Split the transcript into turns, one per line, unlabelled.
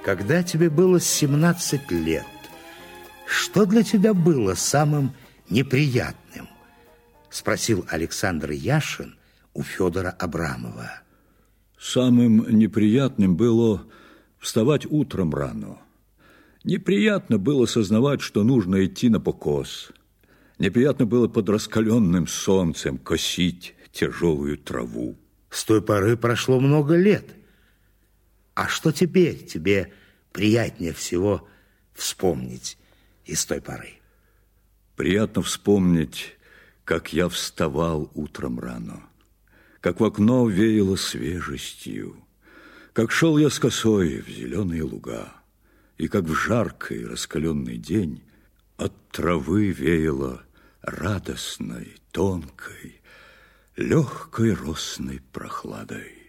Когда тебе было 17 лет, что для тебя было самым неприятным? Спросил Александр Яшин у Федора Абрамова.
Самым неприятным было вставать утром рано. Неприятно было сознавать, что нужно идти на покос. Неприятно было под раскаленным солнцем косить тяжелую траву.
С той поры прошло много лет. А что теперь тебе приятнее всего вспомнить из той поры?
Приятно вспомнить, как я вставал утром рано, как в окно веяло свежестью, как шел я с косой в зеленые луга, и как в жаркий раскаленный день от травы веяло радостной, тонкой, легкой росной прохладой.